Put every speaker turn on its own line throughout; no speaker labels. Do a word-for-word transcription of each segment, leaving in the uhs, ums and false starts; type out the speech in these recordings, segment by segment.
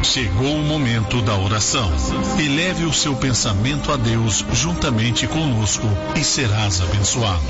Chegou o momento da oração. Eleve o seu pensamento a Deus juntamente conosco e serás abençoado.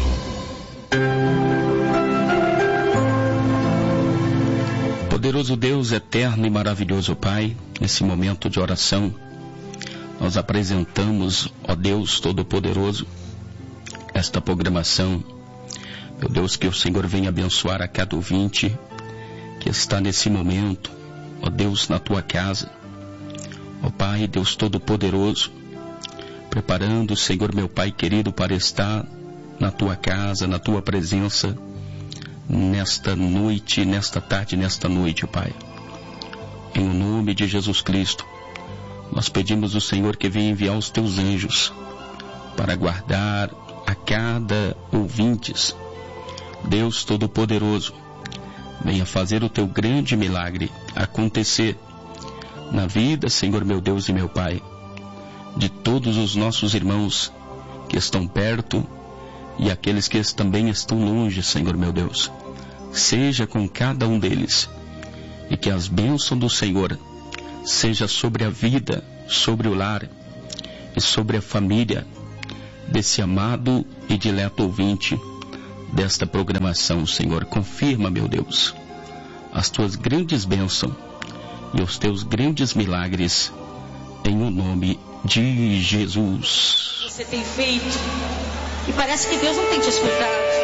Poderoso Deus, eterno e maravilhoso Pai, nesse momento de oração, nós apresentamos, ó Deus Todo-Poderoso, esta programação. Meu Deus, que o Senhor venha abençoar a cada ouvinte que está nesse momento, ó Deus, na tua casa. Ó Pai, Deus Todo-Poderoso, preparando, Senhor, meu Pai querido, para estar na tua casa, na tua presença, nesta noite, nesta tarde, nesta noite, Pai. Em o nome de Jesus Cristo, nós pedimos ao Senhor que venha enviar os teus anjos para guardar a cada ouvintes. Deus Todo-Poderoso, venha fazer o teu grande milagre acontecer na vida, Senhor, meu Deus e meu Pai, de todos os nossos irmãos que estão perto e aqueles que também estão longe, Senhor, meu Deus. Seja com cada um deles, e que as bênçãos do Senhor seja sobre a vida, sobre o lar e sobre a família desse amado e dileto ouvinte desta programação, Senhor. Confirma, meu Deus, as tuas grandes bênçãos e os teus grandes milagres, em o nome de Jesus.
Você tem feito e parece que Deus não tem te escutado.